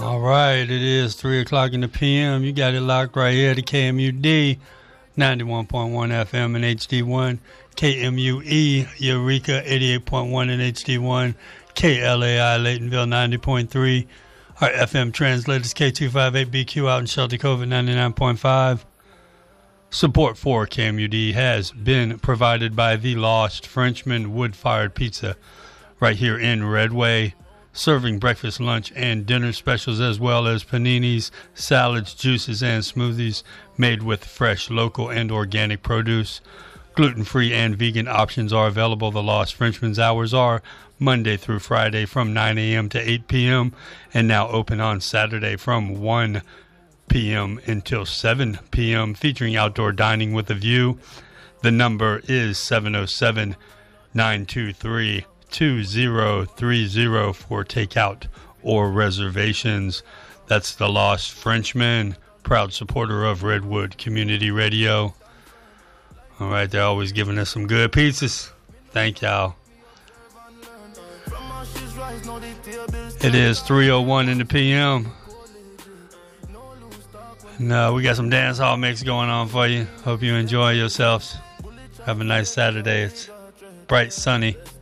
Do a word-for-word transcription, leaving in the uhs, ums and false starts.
All right, it is three o'clock in the p m. You got it locked right here to K M U D, ninety-one point one F M and H D one, K M U E, Eureka, eighty-eight point one and H D one, K L A I, Laytonville, ninety point three. Our F M translators, K two fifty-eight B Q out in Shelter Cove, ninety-nine point five. Support for K M U D has been provided by The Lost Frenchman Wood-Fired Pizza right here in Redway, serving breakfast, lunch, and dinner specials as well as paninis, salads, juices, and smoothies made with fresh, local, and organic produce. Gluten-free and vegan options are available. The Lost Frenchman's hours are Monday through Friday from nine a.m. to eight p.m. and now open on Saturday from one p.m. until seven p.m. featuring outdoor dining with a view. The number is seven oh seven, nine two three, two oh three oh for takeout or reservations. That's The Lost Frenchman, proud supporter of Redwood Community Radio. All right, they're always giving us some good pizzas. Thank y'all. It is three oh one in the p m. No, we got some dance hall mix going on for you. Hope you enjoy yourselves. Have a nice Saturday. It's bright, sunny.